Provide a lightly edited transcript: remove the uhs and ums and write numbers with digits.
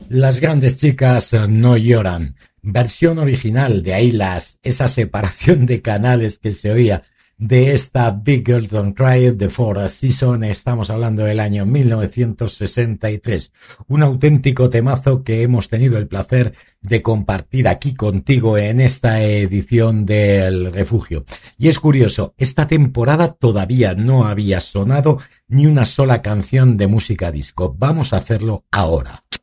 Las grandes chicas no lloran. Versión original, de ahí esa separación de canales que se oía de esta Big Girls Don't Cry de Four Seasons. Estamos hablando del año 1963. Un auténtico temazo que hemos tenido el placer de compartir aquí contigo en esta edición del Refugio. Y es curioso, esta temporada todavía no había sonado ni una sola canción de música disco. Vamos a hacerlo ahora.